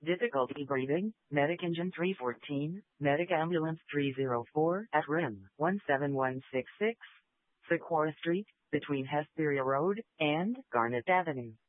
Difficulty breathing, Medic Engine 314, Medic Ambulance 304 at RIM 17166, Sequoia Street, between Hesperia Road and Garnet Avenue.